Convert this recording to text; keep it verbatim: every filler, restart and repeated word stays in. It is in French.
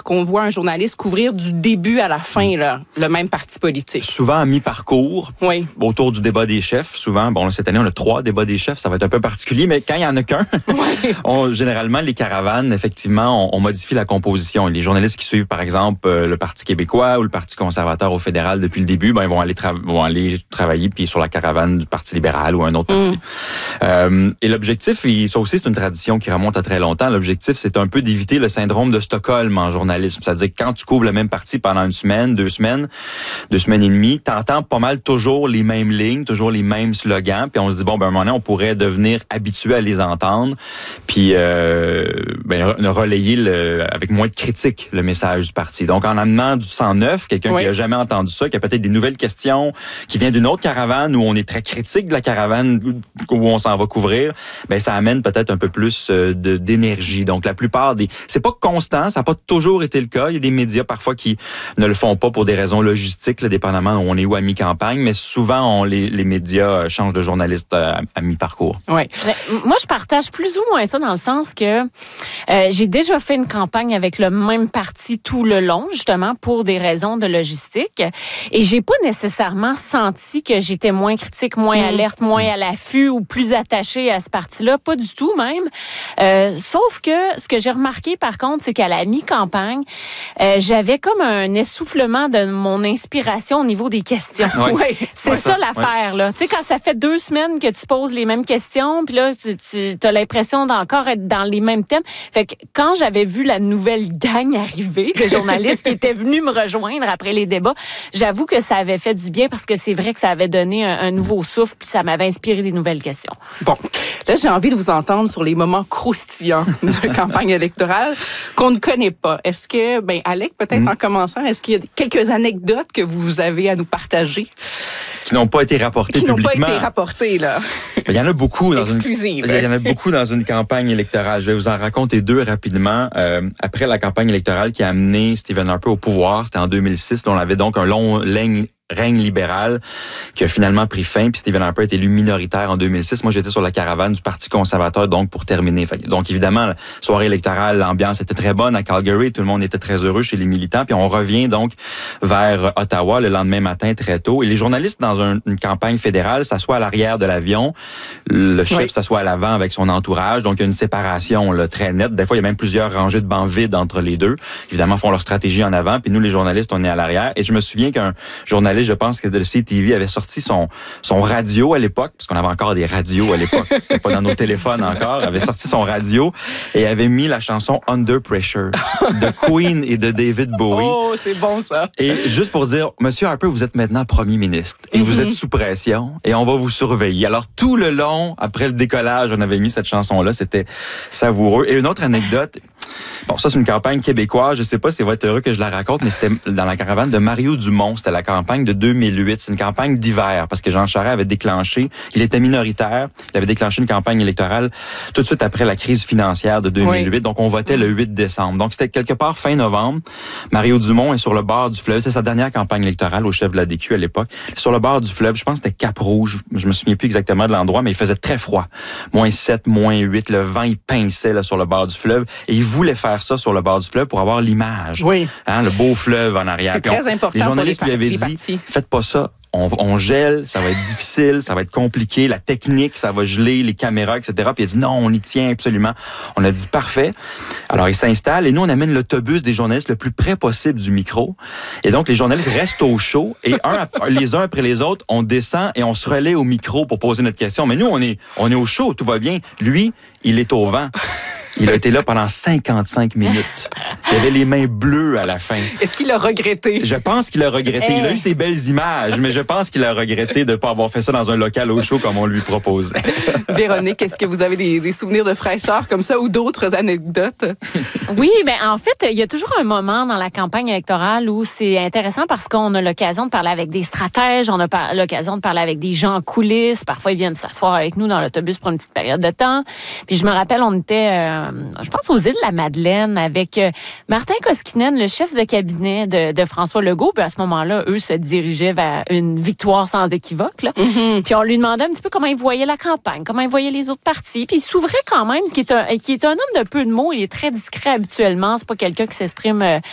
qu'on voit un journaliste couvrir du début à la fin là, le même parti politique. Souvent à mi-parcours, oui. autour du débat des chefs. Souvent, bon, cette année, on a trois débats des chefs. Ça va être un peu particulier, mais quand il y en a qu'un, oui. on, généralement, les caravanes, effectivement, on, on modifie la composition. Les journalistes qui suivent, par exemple, euh, le Parti québécois ou le Parti conservateur au fédéral depuis le début, ben, ils vont aller, tra- vont aller travailler puis sur la caravane du Parti libéral ou un autre parti. Mm. Euh, et l'objectif, et ça aussi, c'est une tradition qui remonte à très longtemps. L'objectif, c'est un peu d'éviter le syndrome de Stockholm en journalisme. C'est-à-dire que quand tu couvres le même parti pendant une semaine, deux semaines, deux semaines et demie, t'entends pas mal toujours les mêmes lignes, toujours les mêmes slogans, puis on se dit, bon, ben, à un moment donné, on pourrait devenir habitué à les entendre, puis euh, ben, relayer le, avec moins de critiques le message du parti. Donc, en amenant du sang neuf, quelqu'un oui. qui a jamais entendu ça, qui a peut-être des nouvelles questions, qui vient d'une autre caravane où on est très critique de la caravane où on s'en va couvrir, ben ça amène peut-être un peu plus de, d'énergie. Donc, la plupart des... C'est pas constant, ça n'a pas toujours été le cas. Il y a des médias parfois qui ne le font pas pour des raisons logistiques, là, dépendamment où on est où à mi-campagne, mais souvent, on, les, les médias changent de journaliste à, à mi-parcours. Oui. Moi, je partage plus ou moins ça dans le sens que euh, j'ai déjà fait une campagne avec le même parti tout le long, justement, pour des raisons de logistique. Et j'ai pas nécessairement senti que j'étais moins critique, moins mmh. alerte, moins à l'affût ou plus attachée à ce parti-là. Pas du tout, même. Euh, sauf que ce que j'ai remarqué, par contre, c'est qu'à la mi-campagne, euh, j'avais comme un essoufflement de mon inspiration au niveau des questions. Ouais. Ouais. C'est ouais, ça, ça l'affaire, ouais. là. Tu sais, quand ça fait deux semaines que tu poses les mêmes questions, puis là, tu, tu as l'impression d'encore être dans les mêmes thèmes. Fait que quand j'avais vu la nouvelle gang arriver de journalistes qui étaient venus me rejoindre après les débats, j'avoue que ça avait fait du bien parce que c'est vrai que ça avait donné un, un nouveau souffle puis ça m'avait inspiré des nouvelles questions. Bon, là, j'ai envie de vous entendre sur les moments croustillants de campagne électorale qu'on ne connaît pas. Est-ce que, ben, Alec, peut-être mmh. en commençant, est-ce qu'il y a quelques anecdotes que vous avez à nous partager? Qui n'ont pas été rapportées qui publiquement. Qui n'ont pas été rapportées, là. Il y en a beaucoup. Dans Exclusive. Une, il y en a beaucoup dans une campagne électorale. Je vais vous en raconter deux rapidement. Euh, après la campagne électorale qui a amené Stephen Harper au pouvoir, c'était en deux mille six, on avait donc un long règne règne libéral qui a finalement pris fin, puis Stephen Harper est élu minoritaire en deux mille six. Moi, j'étais sur la caravane du Parti conservateur, donc pour terminer. Donc, évidemment, la soirée électorale, l'ambiance était très bonne à Calgary, tout le monde était très heureux chez les militants, puis on revient donc vers Ottawa le lendemain matin très tôt. Et les journalistes dans un, une campagne fédérale s'assoient à l'arrière de l'avion, le chef oui. s'assoit à l'avant avec son entourage, donc il y a une séparation là, très nette. Des fois, il y a même plusieurs rangées de bancs vides entre les deux. Évidemment, ils font leur stratégie en avant, puis nous, les journalistes, on est à l'arrière. Et je me souviens qu'un journaliste, je pense que de C T V avait sorti son son radio à l'époque, parce qu'on avait encore des radios à l'époque, c'était pas dans nos téléphones encore, avait sorti son radio et avait mis la chanson Under Pressure de Queen et de David Bowie. Oh, c'est bon ça. Et juste pour dire, Monsieur Harper, vous êtes maintenant premier ministre et mm-hmm. vous êtes sous pression et on va vous surveiller. Alors tout le long, après le décollage, on avait mis cette chanson-là, c'était savoureux. Et une autre anecdote. Bon, ça, c'est une campagne québécoise. Je sais pas si vous êtes heureux que je la raconte, mais c'était dans la caravane de Mario Dumont. C'était la campagne de deux mille huit. C'est une campagne d'hiver parce que Jean Charest avait déclenché, il était minoritaire, il avait déclenché une campagne électorale tout de suite après la crise financière de deux mille huit. Oui. Donc, on votait le huit décembre. Donc, c'était quelque part fin novembre. Mario Dumont est sur le bord du fleuve. C'est sa dernière campagne électorale au chef de l'A D Q à l'époque. Sur le bord du fleuve, je pense que c'était Cap-Rouge. Je me souviens plus exactement de l'endroit, mais il faisait très froid. moins sept, moins huit. Le vent, il pinçait là, sur le bord du fleuve. Et il voulait faire ça sur le bord du fleuve pour avoir l'image. Oui. Hein, le beau fleuve en arrière. C'est Puis très on, important les journalistes pour les, lui avaient les dit, faites pas ça. On, on gèle, ça va être difficile, ça va être compliqué, la technique, ça va geler, les caméras, et cetera. Puis il a dit non, on y tient absolument. On a dit parfait. Alors il s'installe et nous on amène l'autobus des journalistes le plus près possible du micro. Et donc les journalistes restent au chaud et un les uns après les autres, on descend et on se relaie au micro pour poser notre question. Mais nous on est on est au chaud, tout va bien. Lui, il est au vent. Il a été là pendant cinquante-cinq minutes. Il avait les mains bleues à la fin. Est-ce qu'il a regretté? Je pense qu'il a regretté. Il a eu ses belles images, mais je pense qu'il a regretté de ne pas avoir fait ça dans un local au chaud comme on lui proposait. Véronique, est-ce que vous avez des, des souvenirs de fraîcheur comme ça ou d'autres anecdotes? Oui, ben en fait, il y a toujours un moment dans la campagne électorale où c'est intéressant parce qu'on a l'occasion de parler avec des stratèges, on a par- l'occasion de parler avec des gens en coulisses. Parfois, ils viennent s'asseoir avec nous dans l'autobus pour une petite période de temps. Puis je me rappelle, on était... Euh, je pense aux îles de la Madeleine avec euh, Martin Koskinen, le chef de cabinet de, de François Legault. Puis à ce moment-là, eux se dirigeaient vers une victoire sans équivoque. Là. Mm-hmm. Puis on lui demandait un petit peu comment il voyait la campagne, comment il voyait les autres partis. Puis il s'ouvrait quand même, ce qui est un, qui est un homme de peu de mots. Il est très discret habituellement. C'est pas quelqu'un qui s'exprime euh,